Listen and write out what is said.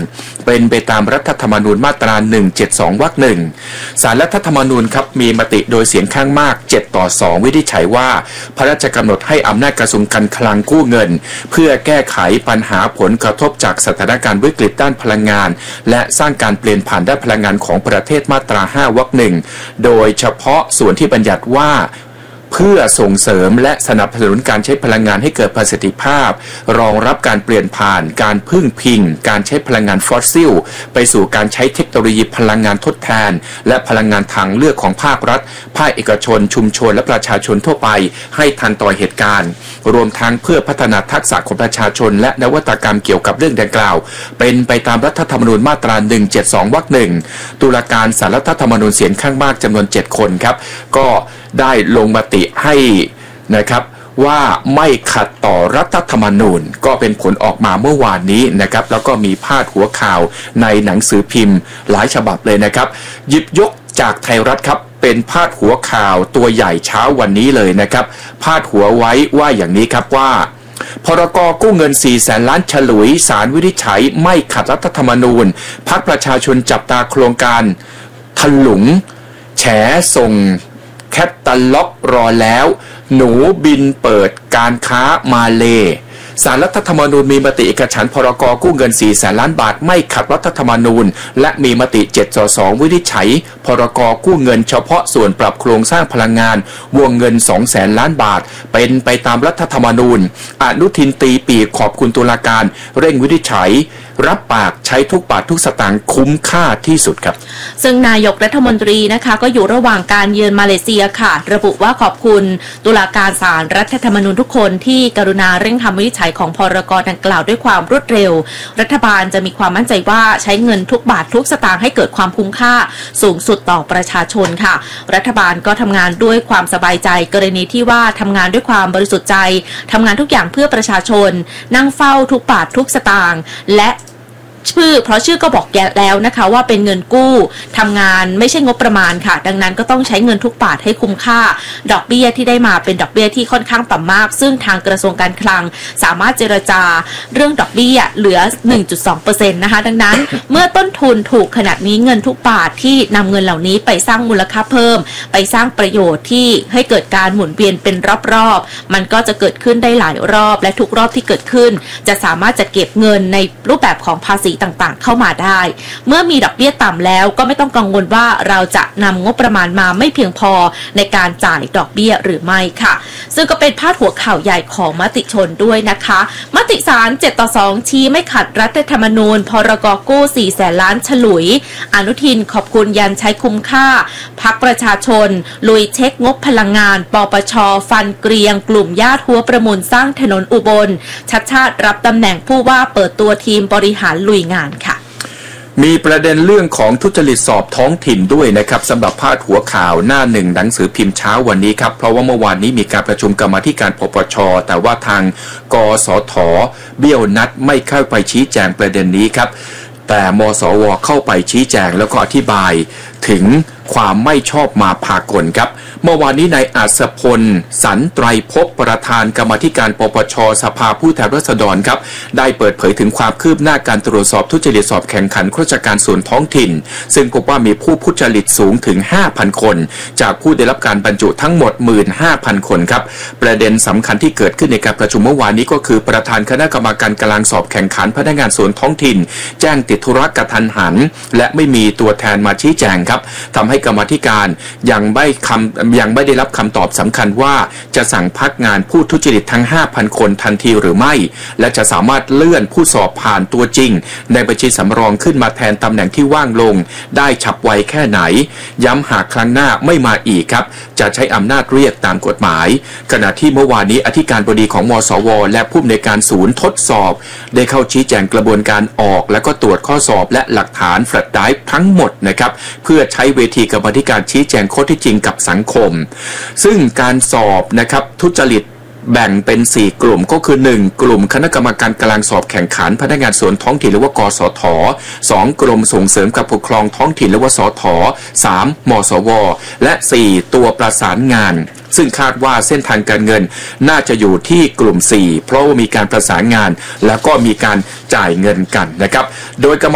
เป็นไปตามรัฐธรรมนูญมาตรา172 วรรค 1ศาลรัฐธรรมนูญครับมีมติโดยเสียงข้างมาก7-2วินิจฉัยว่าพระราชกำหนดให้อำนาจกระทรวงการคลังกู้เงินเพื่อแก้ไขปัญหาผลกระทบจากสถานการณ์วิกฤตด้านพลังงานและสร้างการเปลี่ยนผ่านด้านพลังงานของประเทศมาตรา5 วรรค 1โดยเฉพาะส่วนที่บัญญัติว่าเพื่อส่งเสริมและสนับสนุนการใช้พลังงานให้เกิดประสิทธิภาพรองรับการเปลี่ยนผ่านการพึ่งพิงการใช้พลังงานฟอสซิลไปสู่การใช้เทคโนโลยีพลังงานทดแทนและพลังงานทางเลือกของภาครัฐภาคเอกชนชุมชนและประชาชนทั่วไปให้ทันต่อเหตุการณ์รวมทั้งเพื่อพัฒนาทักษะของประชาชนและนวัตกรรมเกี่ยวกับเรื่องดังกล่าวเป็นไปตามรัฐธรรมนูญมาตรา172 วรรค 1ตุลาการศาลรัฐธรรมนูญเสียงข้างมากจำนวน7 คนครับก็ได้ลงมติให้นะครับว่าไม่ขัดต่อรัฐธรรมนูญก็เป็นผลออกมาเมื่อวานนี้นะครับแล้วก็มีพาดหัวข่าวในหนังสือพิมพ์หลายฉบับเลยนะครับหยิบยกจากไทยรัฐครับเป็นพาดหัวข่าวตัวใหญ่เช้าวันนี้เลยนะครับพาดหัวไว้ว่าอย่างนี้ครับว่าพรก.กู้เงิน 400,000 ล้านฉลุยศาลวินิจฉัยไม่ขัดรัฐธรรมนูญพรรคประชาชนจับตาโครงการถลุงแฉส่งแคตตาล็อกรอแล้วหนูบินเปิดการค้ามาเลศาลรัฐธรรมนูญมีมติเอกฉันท์พรก.กู้เงิน 400,000 ล้านบาทไม่ขัดรัฐธรรมนูญและมีมติ7-2วินิจฉัยพรก.กู้เงินเฉพาะส่วนปรับโครงสร้างพลังงานวงเงิน 200,000 ล้านบาทเป็นไปตามรัฐธรรมนูญอนุทินตีปีกขอบคุณตุลาการเร่งวินิจฉัยรับปากใช้ทุกบาททุกสตางค์คุ้มค่าที่สุดครับซึ่งนายกรัฐมนตรีนะคะก็อยู่ระหว่างการเยือนมาเลเซียค่ะระบุว่าขอบคุณตุลาการศาลรัฐธรรมนูญทุกคนที่กรุณาเร่งทำวินิจฉัยของพรก.ดังกล่าวด้วยความรวดเร็วรัฐบาลจะมีความมั่นใจว่าใช้เงินทุกบาททุกสตางค์ให้เกิดความคุ้มค่าสูงสุดต่อประชาชนค่ะรัฐบาลก็ทำงานด้วยความสบายใจกรณีที่ว่าทำงานด้วยความบริสุทธิ์ใจทำงานทุกอย่างเพื่อประชาชนนั่งเฝ้าทุกบาททุกสตางค์และเพราะชื่อก็บอกแล้วนะคะว่าเป็นเงินกู้ทำงานไม่ใช่งบประมาณค่ะดังนั้นก็ต้องใช้เงินทุกบาทให้คุ้มค่าดอกเบี้ยที่ได้มาเป็นดอกเบี้ยที่ค่อนข้างต่ำมากซึ่งทางกระทรวงการคลังสามารถเจรจาเรื่องดอกเบี้ยเหลือ 1.2% นะคะดังนั้นเมื่อต้นทุนถูกขนาดนี้เงินทุกบาทที่นำเงินเหล่านี้ไปสร้างมูลค่าเพิ่มไปสร้างประโยชน์ที่ให้เกิดการหมุนเวียนเป็นรอบๆมันก็จะเกิดขึ้นได้หลายรอบและทุกรอบที่เกิดขึ้นจะสามารถจัดเก็บเงินในรูปแบบของภาษีต่างๆเข้ามาได้เมื่อมีดอกเบี้ยต่ำแล้วก็ไม่ต้องกังวลว่าเราจะนำงบประมาณมาไม่เพียงพอในการจ่ายดอกเบี้ยหรือไม่ค่ะซึ่งก็เป็นพาดหัวข่าวใหญ่ของมติชนด้วยนะคะมติศาล7-2ชี้ไม่ขัดรัฐธรรมนูญพรก.กู้ 400,000 ล้านฉลุยอนุทินขอบคุณยันใช้คุ้มค่าพรรคประชาชนลุยเช็คงบพลังงานปปช.ฟันเกรียงกลุ่มญาติหัวประมูลสร้างถนนอุบลชัดชาติรับตำแหน่งผู้ว่าเปิดตัวทีมบริหารลุยงานค่ะมีประเด็นเรื่องของทุจริตสอบท้องถิ่นด้วยนะครับสำหรับพาดหัวข่าวหน้าหนึ่งหนังสือพิมพ์เช้าวันนี้ครับเพราะว่าเมื่อวานนี้มีการประชุมกรรมาธิการปปช.แต่ว่าทางกสท.เบี้ยวนัดไม่เข้าไปชี้แจงประเด็นนี้ครับแต่มสว.เข้าไปชี้แจงแล้วก็อธิบายถึงความไม่ชอบมาพากลครับเมื่อวานนี้นายอัศพลสันไตรภพประธานกรรมาธิการปปช.สภาผู้แทนราษฎรครับได้เปิดเผยถึงความคืบหน้าการตรวจสอบทุจริตสอบแข่งขันข้าราชการส่วนท้องถิ่นซึ่งพบว่ามีผู้ทุจริตสูงถึง 5,000 คนจากผู้ได้รับการบรรจุทั้งหมด 15,000 คนครับประเด็นสำคัญที่เกิดขึ้นในการประชุมเมื่อวานนี้ก็คือประธานคณะกรรมการกลางสอบแข่งขันพนักงานส่วนท้องถิ่นแจ้งติดธุระกระทันหันและไม่มีตัวแทนมาชี้แจงครับทำให้กรรมาธิการยังไม่ได้รับคำตอบสำคัญว่าจะสั่งพักงานผู้ทุจริตทั้ง 5,000 คนทันทีหรือไม่และจะสามารถเลื่อนผู้สอบผ่านตัวจริงในบัญชีสำรองขึ้นมาแทนตำแหน่งที่ว่างลงได้ฉับไวแค่ไหนย้ำหากครั้งหน้าไม่มาอีกครับจะใช้อำนาจเรียกตามกฎหมายขณะที่เมื่อวานนี้อธิการบดีของมสว.และผู้อำนวยการศูนย์ทดสอบได้เข้าชี้แจงกระบวนการออกและก็ตรวจข้อสอบและหลักฐานแฟลชไดรฟ์ทั้งหมดนะครับเพื่อใช้เวทีกรรมาธิการชี้แจงข้อเท็จจริงกับสังคมซึ่งการสอบนะครับทุจริตแบ่งเป็น4กลุ่มก็คือ1กลุ่มคณะกรรมการกลางสอบแข่งขันพนักงานส่วนท้องถิ่นหรือว่ากสท2กรมส่งเสริมการปกครองท้องถิ่นหรือว่าสท3มสวและ4ตัวประสานงานซึ่งคาดว่าเส้นทางการเงินน่าจะอยู่ที่กลุ่ม4เพราะว่ามีการประสานงานแล้วก็มีการจ่ายเงินกันนะครับโดย